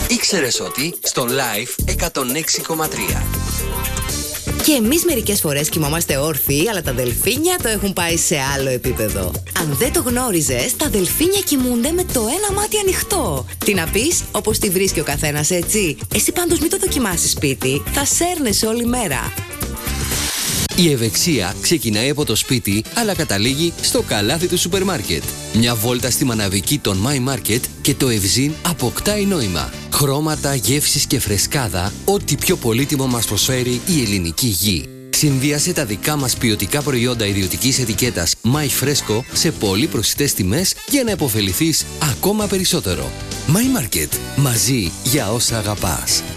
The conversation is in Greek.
Ήξερες ότι στο Live 106,3. Και εμείς μερικές φορές κοιμόμαστε όρθιοι, αλλά τα δελφίνια το έχουν πάει σε άλλο επίπεδο. Αν δεν το γνώριζες, τα δελφίνια κοιμούνται με το ένα μάτι ανοιχτό. Τι να πεις, όπως τη βρίσκει ο καθένας, έτσι. Εσύ πάντως μην το δοκιμάσεις σπίτι, θα σέρνεσαι όλη μέρα. Η ευεξία ξεκινάει από το σπίτι, αλλά καταλήγει στο καλάθι του σούπερ μάρκετ. Μια βόλτα στη μαναβική των My Market και το ευζήν αποκτάει νόημα. Χρώματα, γεύσεις και φρεσκάδα, ό,τι πιο πολύτιμο μας προσφέρει η ελληνική γη. Συνδύασε τα δικά μας ποιοτικά προϊόντα ιδιωτικής ετικέτας My Fresco σε πολύ προσιτές τιμές για να επωφεληθείς ακόμα περισσότερο. My Market. Μαζί για όσα αγαπάς.